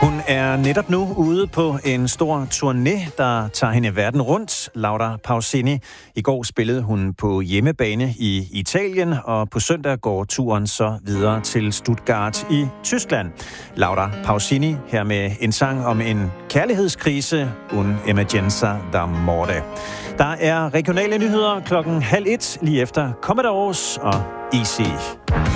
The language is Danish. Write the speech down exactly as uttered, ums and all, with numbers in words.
Hun er netop nu ude på en stor turné, der tager hende verden rundt. Laura Pausini. I går spillede hun på hjemmebane i Italien, og på søndag går turen så videre til Stuttgart i Tyskland. Laura Pausini her med en sang om en kærlighedskrise, un emergenza da morte. Der er regionale nyheder klokken halv et, lige efter Commodores og Easy.